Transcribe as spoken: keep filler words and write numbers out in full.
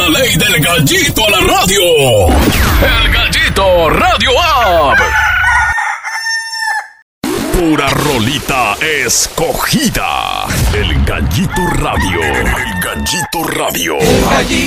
la ley del gallito a la radio. El Gallito Radio App. Pura rolita escogida. El Gallito Radio. El Gallito Radio. El Gallito